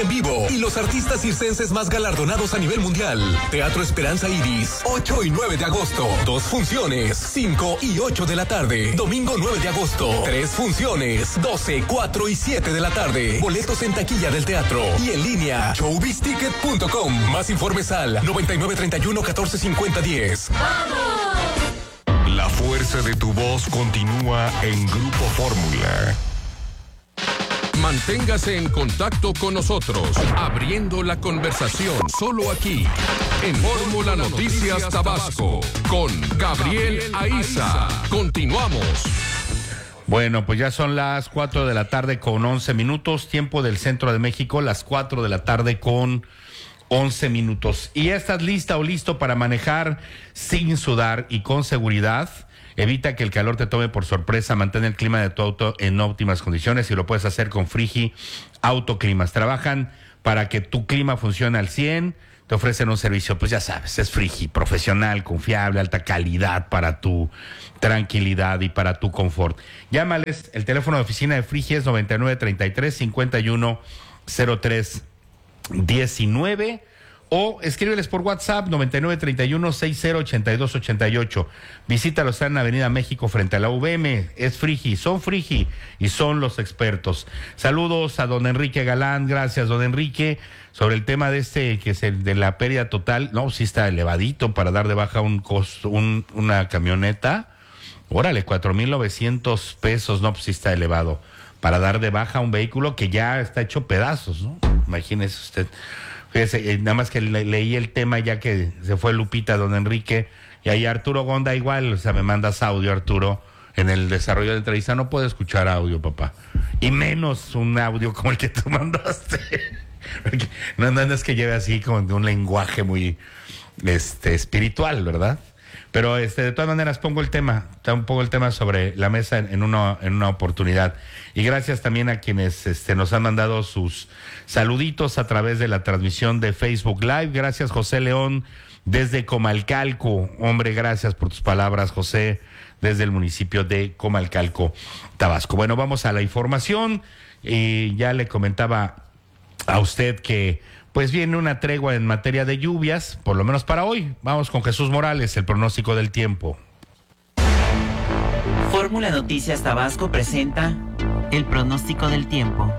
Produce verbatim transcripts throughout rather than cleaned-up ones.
en vivo y los artistas circenses más galardonados a nivel mundial. Teatro Esperanza Iris, ocho y nueve de agosto. Dos funciones, cinco y ocho de la tarde. Domingo nueve de agosto. Tres funciones, doce, cuatro y siete de la tarde. Boletos en taquilla del teatro y en línea showbiz ticket punto com. Más informes al noventa y nueve treinta y uno catorce cincuenta diez. ¡Vamos! La fuerza de tu voz continúa en Grupo Fórmula. Manténgase en contacto con nosotros, abriendo la conversación solo aquí, en Fórmula Noticias Tabasco, con Gabriel Aiza. Continuamos. Bueno, pues ya son las cuatro de la tarde con once minutos, tiempo del centro de México, las cuatro de la tarde con once minutos. ¿Y ya estás lista o listo para manejar sin sudar y con seguridad? Evita que el calor te tome por sorpresa, mantén el clima de tu auto en óptimas condiciones y lo puedes hacer con Frigi Autoclimas. Trabajan para que tu clima funcione al cien, te ofrecen un servicio, pues ya sabes, es Frigi, profesional, confiable, alta calidad para tu tranquilidad y para tu confort. Llámales, el teléfono de oficina de Frigi es noventa y nueve treinta y tres cincuenta y uno cero tres diecinueve. O escríbeles por WhatsApp noventa y nueve treinta y uno sesenta ochenta y dos ochenta y ocho. Visítalos en Avenida México frente a la U V M. Es Frigi, son Frigi y son los expertos. Saludos a don Enrique Galán, gracias don Enrique. Sobre el tema de este, que es el de la pérdida total, no, sí está elevadito para dar de baja un costo, un, una camioneta. Órale, cuatro mil novecientos pesos, no, pues sí está elevado. Para dar de baja un vehículo que ya está hecho pedazos, ¿no? Imagínese usted. Fíjese, nada más que le, leí el tema ya que se fue Lupita, don Enrique, y ahí Arturo Gonda igual, o sea, me mandas audio, Arturo, en el desarrollo de la entrevista no puedo escuchar audio, papá, y menos un audio como el que tú mandaste. no, no, no es que lleve así como de un lenguaje muy este espiritual, ¿verdad? Pero este de todas maneras pongo el tema, pongo el tema sobre la mesa en, en una en una oportunidad. Y gracias también a quienes este nos han mandado sus saluditos a través de la transmisión de Facebook Live. Gracias, José León, desde Comalcalco. Hombre, gracias por tus palabras, José, desde el municipio de Comalcalco, Tabasco. Bueno, vamos a la información. Y ya le comentaba a usted que pues viene una tregua en materia de lluvias, por lo menos para hoy. Vamos con Jesús Morales, el pronóstico del tiempo. Fórmula Noticias Tabasco presenta el pronóstico del tiempo.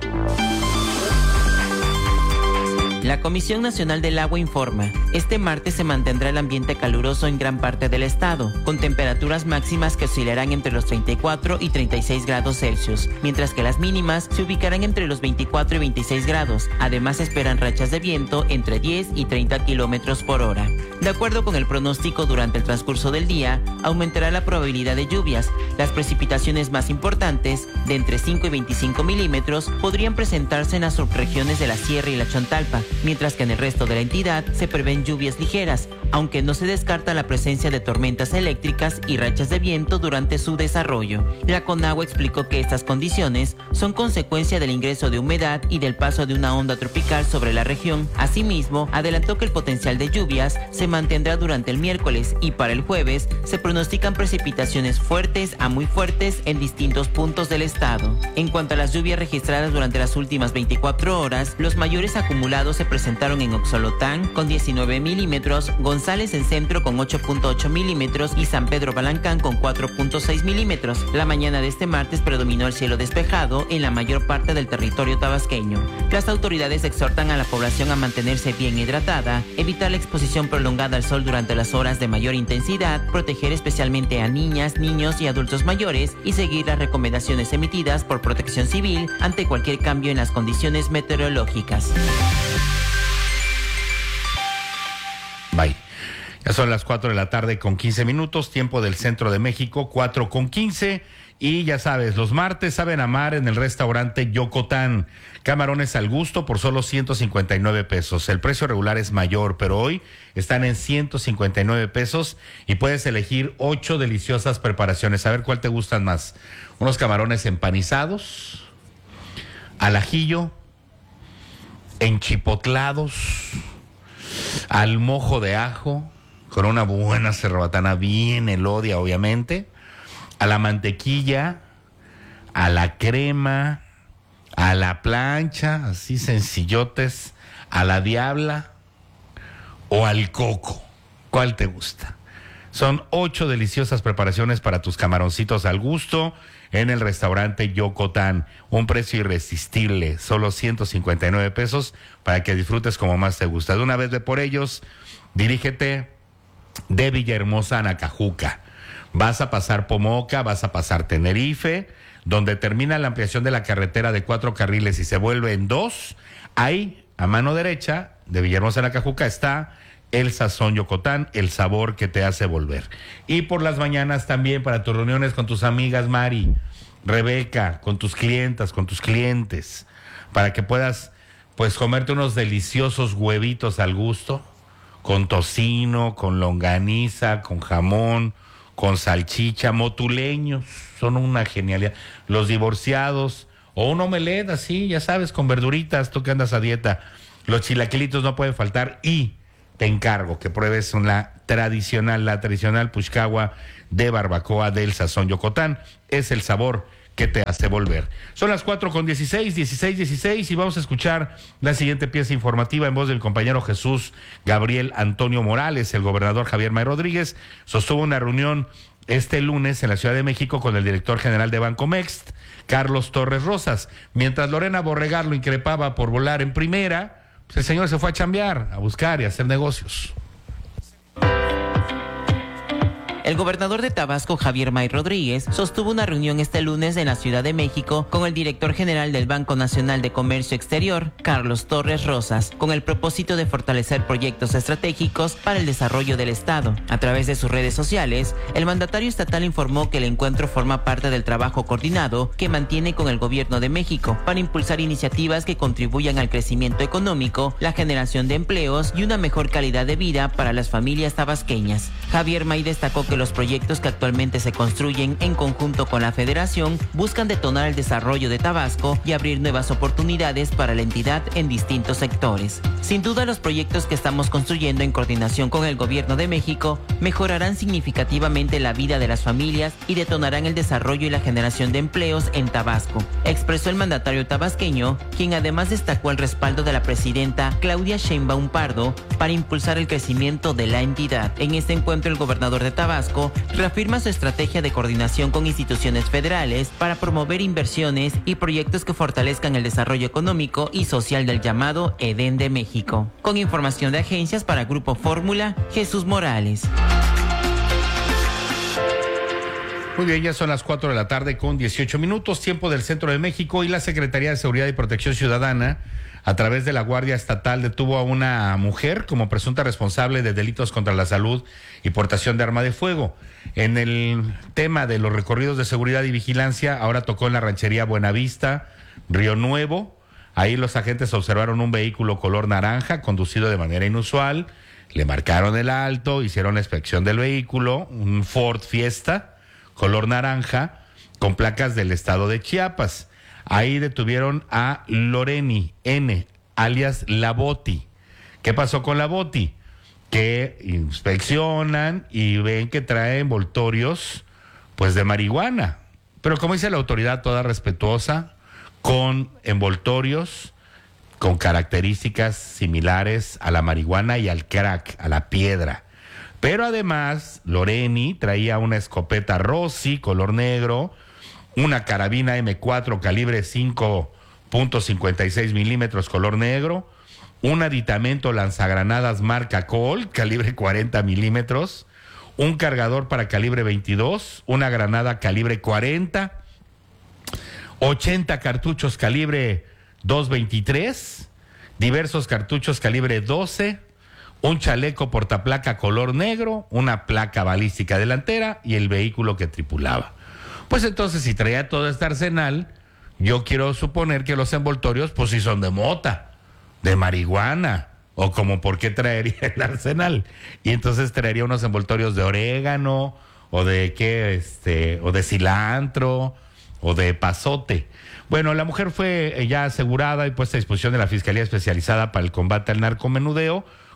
La Comisión Nacional del Agua informa, este martes se mantendrá el ambiente caluroso en gran parte del estado, con temperaturas máximas que oscilarán entre los treinta y cuatro y treinta y seis grados Celsius, mientras que las mínimas se ubicarán entre los veinticuatro y veintiséis grados. Además, se esperan rachas de viento entre diez y treinta kilómetros por hora. De acuerdo con el pronóstico, durante el transcurso del día, aumentará la probabilidad de lluvias. Las precipitaciones más importantes, de entre cinco y veinticinco milímetros, podrían presentarse en las subregiones de la Sierra y la Chontalpa, mientras que en el resto de la entidad se prevén lluvias ligeras, aunque no se descarta la presencia de tormentas eléctricas y rachas de viento durante su desarrollo. La Conagua explicó que estas condiciones son consecuencia del ingreso de humedad y del paso de una onda tropical sobre la región. Asimismo, adelantó que el potencial de lluvias se mantendrá durante el miércoles y para el jueves se pronostican precipitaciones fuertes a muy fuertes en distintos puntos del estado. En cuanto a las lluvias registradas durante las últimas veinticuatro horas, los mayores acumulados se presentaron en Oxolotán con diecinueve milímetros, González en Centro con ocho punto ocho milímetros y San Pedro Balancán con cuatro punto seis milímetros. La mañana de este martes predominó el cielo despejado en la mayor parte del territorio tabasqueño. Las autoridades exhortan a la población a mantenerse bien hidratada, evitar la exposición prolongada al sol durante las horas de mayor intensidad, proteger especialmente a niñas, niños y adultos mayores y seguir las recomendaciones emitidas por Protección Civil ante cualquier cambio en las condiciones meteorológicas. Bye. Ya son las cuatro de la tarde con quince minutos, tiempo del centro de México, cuatro con quince. Y ya sabes, los martes saben amar en el restaurante Yocotán. Camarones al gusto por solo ciento cincuenta y nueve pesos. El precio regular es mayor, pero hoy están en ciento cincuenta y nueve pesos y puedes elegir ocho deliciosas preparaciones. A ver cuál te gustan más. Unos camarones empanizados, al ajillo, enchipotlados, al mojo de ajo, con una buena cerbatana bien elodia, obviamente, a la mantequilla, a la crema, a la plancha, así sencillotes, a la diabla o al coco. ¿Cuál te gusta? Son ocho deliciosas preparaciones para tus camaroncitos al gusto en el restaurante Yocotán. Un precio irresistible, solo ciento cincuenta y nueve pesos para que disfrutes como más te gusta. De una vez ve por ellos, dirígete de Villahermosa a Nacajuca. Vas a pasar Pomoca, vas a pasar Tenerife, donde termina la ampliación de la carretera de cuatro carriles y se vuelve en dos. Ahí, a mano derecha, de Villahermosa a Nacajuca, está el Sazón Yocotán, el sabor que te hace volver. Y por las mañanas también para tus reuniones con tus amigas Mari, Rebeca, con tus clientas, con tus clientes, para que puedas pues comerte unos deliciosos huevitos al gusto, con tocino, con longaniza, con jamón, con salchicha, motuleños, son una genialidad. Los divorciados, o un omelette así, ya sabes, con verduritas, tú que andas a dieta. Los chilaquilitos no pueden faltar y te encargo que pruebes una tradicional, la tradicional puchcagua de barbacoa del Sazón Yocotán. Es el sabor que te hace volver. Son las cuatro con dieciséis, dieciséis, dieciséis y vamos a escuchar la siguiente pieza informativa en voz del compañero Jesús Gabriel Antonio Morales. El gobernador Javier May Rodríguez sostuvo una reunión este lunes en la Ciudad de México con el director general de Bancomext, Carlos Torres Rosas. Mientras Lorena Borregar lo increpaba por volar en primera, pues el señor se fue a chambear, a buscar y a hacer negocios. El gobernador de Tabasco, Javier May Rodríguez, sostuvo una reunión este lunes en la Ciudad de México con el director general del Banco Nacional de Comercio Exterior, Carlos Torres Rosas, con el propósito de fortalecer proyectos estratégicos para el desarrollo del Estado. A través de sus redes sociales, el mandatario estatal informó que el encuentro forma parte del trabajo coordinado que mantiene con el gobierno de México para impulsar iniciativas que contribuyan al crecimiento económico, la generación de empleos y una mejor calidad de vida para las familias tabasqueñas. Javier May destacó que que los proyectos que actualmente se construyen en conjunto con la Federación buscan detonar el desarrollo de Tabasco y abrir nuevas oportunidades para la entidad en distintos sectores. Sin duda, los proyectos que estamos construyendo en coordinación con el Gobierno de México mejorarán significativamente la vida de las familias y detonarán el desarrollo y la generación de empleos en Tabasco, expresó el mandatario tabasqueño, quien además destacó el respaldo de la presidenta Claudia Sheinbaum Pardo para impulsar el crecimiento de la entidad. En este encuentro, el gobernador de Tabasco reafirma su estrategia de coordinación con instituciones federales para promover inversiones y proyectos que fortalezcan el desarrollo económico y social del llamado Edén de México. Con información de agencias para Grupo Fórmula, Jesús Morales. Muy bien, ya son las cuatro de la tarde con dieciocho minutos, tiempo del Centro de México, y la Secretaría de Seguridad y Protección Ciudadana, a través de la Guardia Estatal, detuvo a una mujer como presunta responsable de delitos contra la salud y portación de arma de fuego. En el tema de los recorridos de seguridad y vigilancia, ahora tocó en la ranchería Buenavista, Río Nuevo. Ahí los agentes observaron un vehículo color naranja conducido de manera inusual, le marcaron el alto, hicieron la inspección del vehículo, un Ford Fiesta color naranja con placas del estado de Chiapas. Ahí detuvieron a Loreni N, alias La Boti. ¿Qué pasó con La Boti? Que inspeccionan y ven que trae envoltorios, pues, de marihuana. Pero como dice la autoridad, toda respetuosa, con envoltorios con características similares a la marihuana y al crack, a la piedra. Pero además, Loreni traía una escopeta Rossi, color negro, una carabina eme cuatro calibre cinco punto cincuenta y seis milímetros color negro, un aditamento lanzagranadas marca Colt calibre cuarenta milímetros, un cargador para calibre veintidós, una granada calibre cuarenta, ochenta cartuchos calibre dos veintitrés, diversos cartuchos calibre doce, un chaleco portaplaca color negro, una placa balística delantera y el vehículo que tripulaba. Pues entonces, si traía todo este arsenal, yo quiero suponer que los envoltorios, pues sí son de mota, de marihuana, o como por qué traería el arsenal. Y entonces traería unos envoltorios de orégano, o de qué, este, o de cilantro, o de pasote. Bueno, la mujer fue ya asegurada y puesta a disposición de la Fiscalía Especializada para el Combate al Narcomenudeo,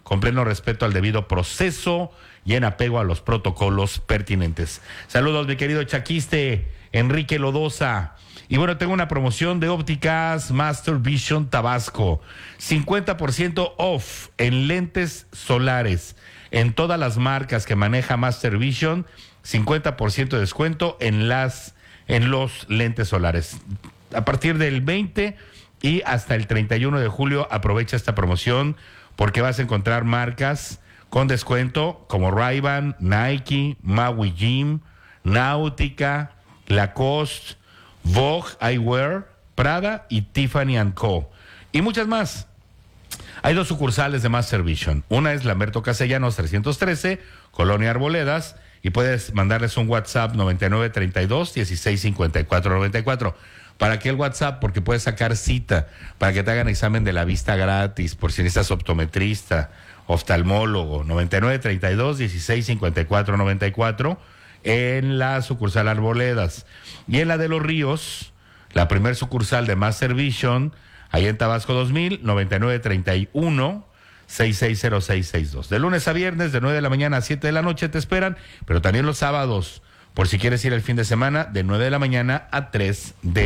con pleno respeto al debido proceso y en apego a los protocolos pertinentes. Saludos, mi querido chaquiste Enrique Lodosa. Y bueno, tengo una promoción de ópticas Master Vision Tabasco. cincuenta por ciento off en lentes solares. En todas las marcas que maneja Master Vision, cincuenta por ciento de descuento en las en los lentes solares. A partir del veinte y hasta el treinta y uno de julio aprovecha esta promoción porque vas a encontrar marcas con descuento como Ray-Ban, Nike, Maui Jim, Náutica, Lacoste, Vogue Eyewear, Prada y Tiffany and Co. Y muchas más. Hay dos sucursales de Master Vision. Una es Lamberto Castellanos trescientos trece, Colonia Arboledas, y puedes mandarles un WhatsApp noventa y nueve treinta y dos dieciséis cincuenta y cuatro noventa y cuatro. ¿Para qué el WhatsApp? Porque puedes sacar cita para que te hagan examen de la vista gratis, por si necesitas optometrista, oftalmólogo. noventa y nueve treinta y dos dieciséis cincuenta y cuatro noventa y cuatro en la sucursal Arboledas. Y en la de Los Ríos, la primer sucursal de Master Vision, ahí en Tabasco dos mil, noventa y nueve treinta y uno sesenta y seis cero seis sesenta y dos. De lunes a viernes, de nueve de la mañana a siete de la noche te esperan, pero también los sábados, por si quieres ir el fin de semana, de nueve de la mañana a tres de